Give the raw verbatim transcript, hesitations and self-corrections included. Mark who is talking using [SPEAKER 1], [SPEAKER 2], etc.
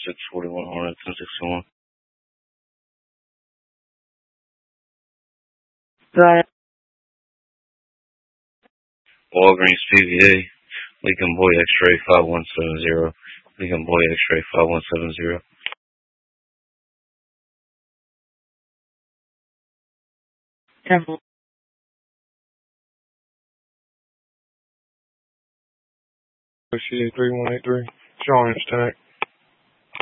[SPEAKER 1] six forty-one Hornet, ten sixty-one.
[SPEAKER 2] Got it.
[SPEAKER 1] Walgreens P V A, Lincoln Boy X-ray five one seven zero. Lincoln Boy X-ray five one seven zero.
[SPEAKER 2] Temple.
[SPEAKER 3] C three one eight three. Showing stack.